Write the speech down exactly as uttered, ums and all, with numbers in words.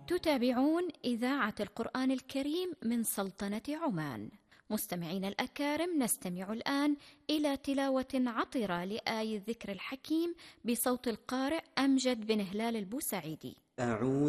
تتابعون إذاعة القرآن الكريم من سلطنة عمان. مستمعين الأكارم، نستمع الآن إلى تلاوة عطرة لآي الذكر الحكيم بصوت القارئ أمجد بن هلال البوسعيدي. أعوذ